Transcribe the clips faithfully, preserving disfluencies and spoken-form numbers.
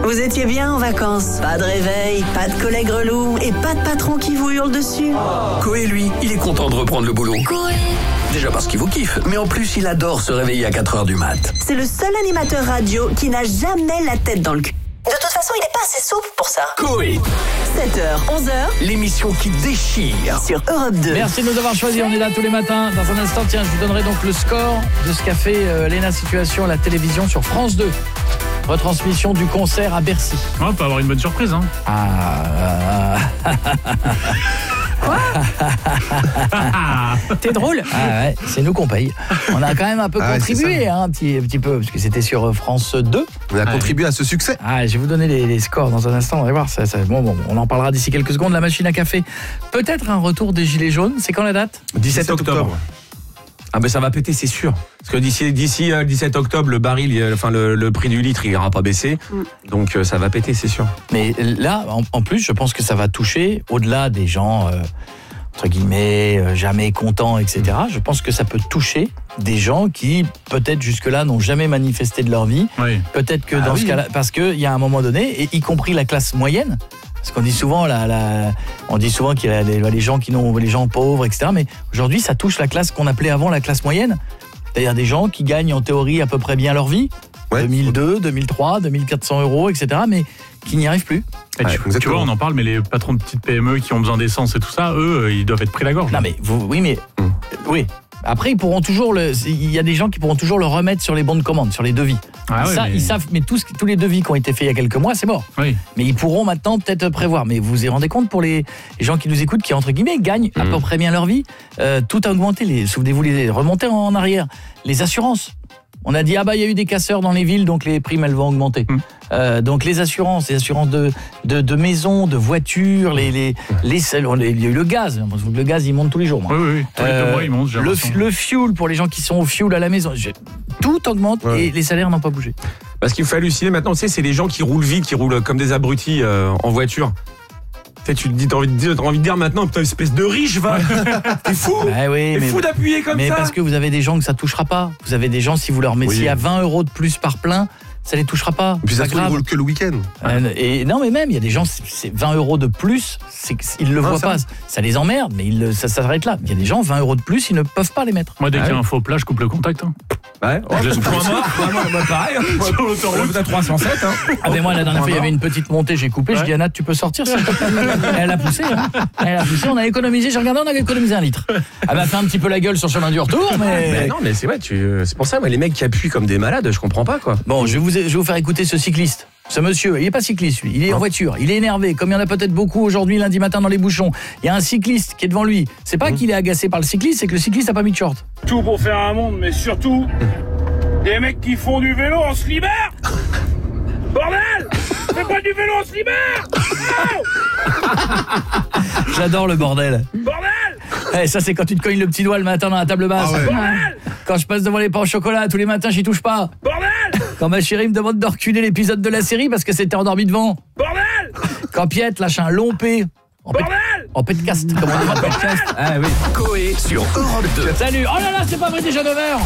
Vous étiez bien en vacances. Pas de réveil, pas de collègues relous et pas de patron qui vous hurle dessus. Coé, lui, il est content de reprendre le boulot. Coé. Déjà parce qu'il vous kiffe, mais en plus, il adore se réveiller à quatre heures du mat. C'est le seul animateur radio qui n'a jamais la tête dans le cul. De toute façon, il n'est pas assez souple pour ça. Coé. sept heures, onze heures. L'émission qui déchire. Sur Europe deux. Merci de nous avoir choisis, on est là tous les matins. Dans un instant, tiens, je vous donnerai donc le score de ce qu'a fait euh, Léna Situation à la télévision sur France deux. Retransmission du concert à Bercy. Ouais, on peut avoir une bonne surprise, hein. Ah. Quoi? T'es drôle. Ah ouais, c'est nous qu'on paye. On a quand même un peu ah ouais, contribué, hein, un, petit, un petit peu, parce que c'était sur France deux. On a ah contribué ouais. à ce succès. Ah, je vais vous donner les, les scores dans un instant, on va voir. Ça, ça, bon, bon, on en parlera d'ici quelques secondes. La machine à café, peut-être un retour des Gilets jaunes. C'est quand la date? dix-sept octobre. Ah ben ça va péter, c'est sûr. Parce que d'ici d'ici le dix-sept octobre, le baril, enfin le, le prix du litre, il n'ira pas baisser. Mm. Donc euh, ça va péter, c'est sûr. Mais là, en, en plus, je pense que ça va toucher, au-delà des gens, euh, entre guillemets, euh, jamais contents, et cetera. Je pense que ça peut toucher des gens qui, peut-être jusque-là, n'ont jamais manifesté de leur vie. Oui. Peut-être que ah dans oui. ce cas-là, parce qu'il y a un moment donné, et y compris la classe moyenne, parce qu'on dit souvent, la, la, on dit souvent qu'il y a les, les gens qui n'ont, les gens pauvres, et cetera. Mais aujourd'hui, ça touche la classe qu'on appelait avant la classe moyenne, c'est-à-dire des gens qui gagnent en théorie à peu près bien leur vie, ouais. deux mille deux, deux mille trois, deux mille quatre cents euros, et cetera. Mais qui n'y arrivent plus. Et ouais, tu, tu vois, on en parle, mais les patrons de petites P M E qui ont besoin d'essence et tout ça, eux, ils doivent être pris la gorge. Non mais vous, oui, mais mmh. oui. Après, ils pourront toujours le. Il y a des gens qui pourront toujours le remettre sur les bons de commande, sur les devis. Ah ça, ouais, mais... ils savent. Mais tous, tous les devis qui ont été faits il y a quelques mois, c'est mort. Oui. Mais ils pourront maintenant peut-être prévoir. Mais vous vous rendez compte pour les, les gens qui nous écoutent, qui entre guillemets gagnent mmh. à peu près bien leur vie, euh, tout a augmenté. Les, souvenez-vous, les remonter en arrière, les assurances. On a dit ah bah il y a eu des casseurs dans les villes, donc les primes elles vont augmenter. Mmh. Euh, donc les assurances, les assurances de de, de maisons, de voitures, les les les il y a eu le gaz. Le gaz il monte tous les jours. Moi. Oui oui. oui. Tous les deux mois il monte. Le, le fuel pour les gens qui sont au fuel à la maison, je, tout augmente ouais. et les salaires n'ont pas bougé. Parce qu'il faut halluciner maintenant, tu sais, c'est les gens qui roulent vite, qui roulent comme des abrutis euh, en voiture. Tu te dis, t'as envie de dire, t'as envie de dire maintenant, putain, espèce de riche, va. T'es fou. Bah oui, T'es mais, fou d'appuyer comme mais ça. Mais parce que vous avez des gens que ça touchera pas. Vous avez des gens, si vous leur mettiez oui. à vingt euros de plus par plein, ça les touchera pas. Et puis ça se trouve, ils roulent que le week-end. Euh, et non, mais même, il y a des gens, c'est vingt euros de plus, c'est, ils le non, voient ça pas. Ça les emmerde, mais ils, ça, ça s'arrête là. Il y a des gens, vingt euros de plus, ils ne peuvent pas les mettre. Moi, dès ah qu'il y a ouais. un faux plat, je coupe le contact. Hein. Ouais, oh, je laisse point mort. Moi, pareil. Sur l'autoroute à trois cent sept. Hein. Ah, mais moi, la dernière fois, il y avait une petite montée, j'ai coupé. Ouais. Je dis, Anna, tu peux sortir, s'il te plaît. Elle a poussé. Hein. Elle a poussé, on a économisé. J'ai regardé, on a économisé un litre. Elle m'a fait un petit peu la gueule sur le chemin du retour, mais. mais non, mais c'est vrai, tu... c'est pour ça, moi, les mecs qui appuient comme des malades, je comprends pas, quoi. Bon, je vais vous, je vais vous faire écouter ce cycliste. Ce monsieur, il est pas cycliste, lui. Il est en voiture. Il est énervé, comme il y en a peut-être beaucoup aujourd'hui, lundi matin, dans les bouchons. Il y a un cycliste qui est devant lui. C'est pas mmh. qu'il est agacé par le cycliste, c'est que le cycliste a pas mis de short. Tout pour faire un monde, mais surtout, des mecs qui font du vélo en slibard. Bordel! Fais pas du vélo en slibard! Oh J'adore le bordel. Bordel! Eh, ça, c'est quand tu te cognes le petit doigt le matin dans la table basse. Ah ouais. Bordel! Quand je passe devant les pains au chocolat tous les matins, j'y touche pas. Bordel! Quand ma chérie me demande de reculer l'épisode de la série parce que c'était endormi devant. Bordel! Quand Piette lâche un long P. En Bordel! En podcast, comme on dit en podcast. Ah oui. Coé sur Europe deux. Salut. Oh là là, c'est pas vrai, déjà neuf heures.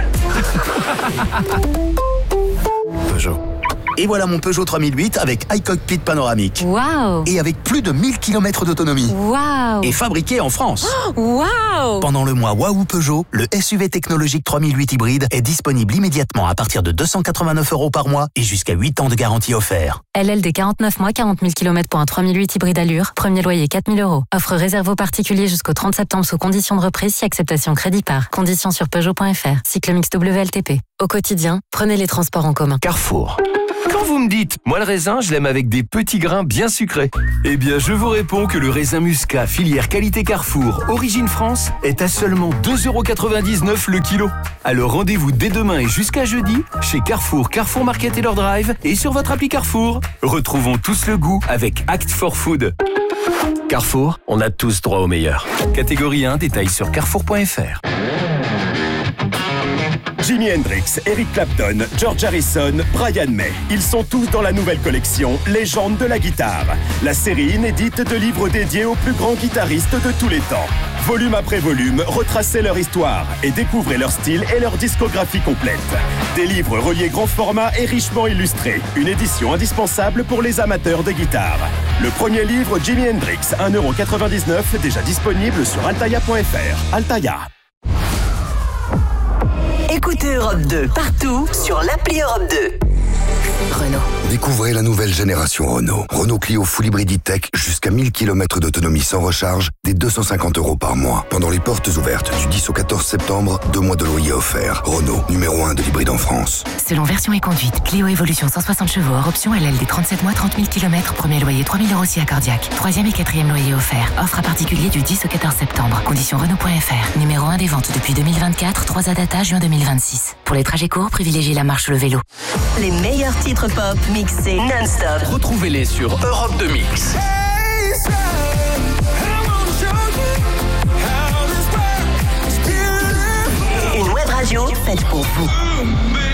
Peugeot. Et voilà mon Peugeot trois mille huit avec iCockpit panoramique. Waouh! Et avec plus de mille kilomètres d'autonomie. Waouh! Et fabriqué en France. Waouh! Pendant le mois Waouh Peugeot, le S U V technologique trois mille huit hybride est disponible immédiatement à partir de deux cent quatre-vingt-neuf euros par mois et jusqu'à huit ans de garantie offert. L L D quarante-neuf mois, quarante mille kilomètres pour un trois mille huit hybride allure. Premier loyer quatre mille euros. Offre réservée aux particuliers jusqu'au trente septembre sous conditions de reprise si acceptation crédit par. Conditions sur Peugeot point F R. Cycle mix W L T P. Au quotidien, prenez les transports en commun. Carrefour. Quand vous me dites, moi le raisin, je l'aime avec des petits grains bien sucrés. Eh bien, je vous réponds que le raisin Muscat, filière qualité Carrefour, origine France, est à seulement deux euros quatre-vingt-dix-neuf le kilo. Alors rendez-vous dès demain et jusqu'à jeudi, chez Carrefour, Carrefour Market et leur drive, et sur votre appli Carrefour. Retrouvons tous le goût avec Act for Food. Carrefour, on a tous droit au meilleur. Catégorie un, détails sur carrefour point F R. Jimi Hendrix, Eric Clapton, George Harrison, Brian May. Ils sont tous dans la nouvelle collection Légendes de la guitare. La série inédite de livres dédiés aux plus grands guitaristes de tous les temps. Volume après volume, retracez leur histoire et découvrez leur style et leur discographie complète. Des livres reliés grand format et richement illustrés. Une édition indispensable pour les amateurs de guitare. Le premier livre, Jimi Hendrix, un euro quatre-vingt-dix-neuf, déjà disponible sur altaya point f r. Altaya. Écoutez Europe deux partout sur l'appli Europe deux. Renault. Découvrez la nouvelle génération Renault. Renault Clio Full Hybrid E-Tech, jusqu'à mille kilomètres d'autonomie sans recharge, dès deux cent cinquante euros par mois. Pendant les portes ouvertes du dix au quatorze septembre, deux mois de loyer offerts. Renault, numéro un de l'hybride en France. Selon version et conduite, Clio Evolution cent soixante chevaux hors option L L D trente-sept mois, trente mille kilomètres, premier loyer trois mille euros si accordiaque. Troisième et quatrième loyer offert. Offre à particulier du dix au quatorze septembre. Conditions Renault point f r. Numéro un des ventes depuis deux mille vingt-quatre, trois à data, juin deux mille vingt-six. Pour les trajets courts, privilégiez la marche ou le vélo. Les meilleurs titres pop mixés non-stop. Retrouvez-les sur Europe deux Mix. Une web radio faite pour vous.